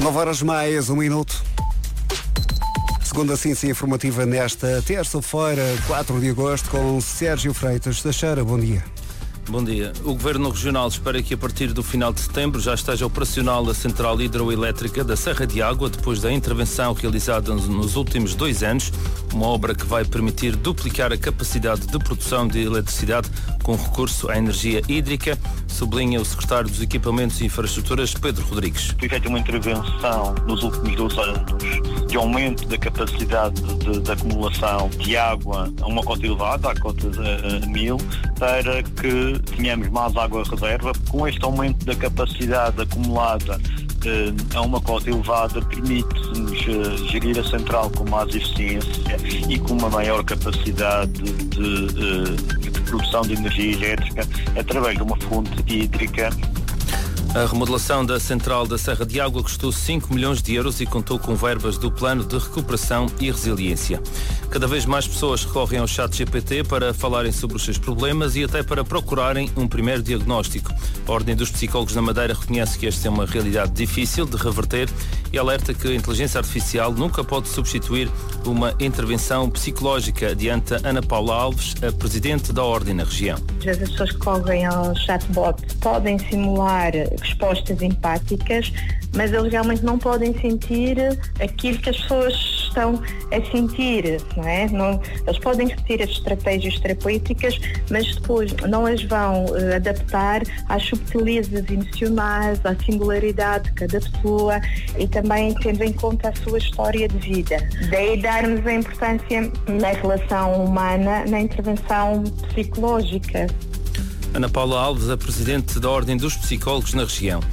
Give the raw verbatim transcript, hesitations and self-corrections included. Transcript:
nove horas mais um minuto. Segunda ciência informativa nesta terça-feira, quatro de agosto, com Sérgio Freitas Teixeira. Bom dia. Bom dia. O Governo Regional espera que a partir do final de setembro já esteja operacional a central hidroelétrica da Serra de Água, depois da intervenção realizada nos últimos dois anos, uma obra que vai permitir duplicar a capacidade de produção de eletricidade com recurso à energia hídrica, sublinha o secretário dos Equipamentos e Infraestruturas, Pedro Rodrigues. Foi feita uma intervenção nos últimos dois anos de aumento da capacidade de, de acumulação de água a uma cota elevada, à cota uh, mil, para que tenhamos mais água reserva. Com este aumento da capacidade acumulada uh, a uma cota elevada, permite-nos uh, gerir a central com mais eficiência e com uma maior capacidade de, uh, de produção de energia elétrica através de uma fonte hídrica. A remodelação da central da Serra de Água custou cinco milhões de euros e contou com verbas do Plano de Recuperação e Resiliência. Cada vez mais pessoas recorrem ao chat G P T para falarem sobre os seus problemas e até para procurarem um primeiro diagnóstico. A Ordem dos Psicólogos na Madeira reconhece que esta é uma realidade difícil de reverter e alerta que a inteligência artificial nunca pode substituir uma intervenção psicológica, adianta Ana Paula Alves, a Presidente da Ordem na região. As pessoas que recorrem ao chatbot podem simular respostas empáticas, mas eles realmente não podem sentir aquilo que as pessoas estão a sentir, não é? Não, eles podem repetir as estratégias terapêuticas, mas depois não as vão uh, adaptar às subtilezas emocionais, à singularidade de cada pessoa e também tendo em conta a sua história de vida. Daí darmos a importância na relação humana, na intervenção psicológica. Ana Paula Alves, a Presidente da Ordem dos Psicólogos na região.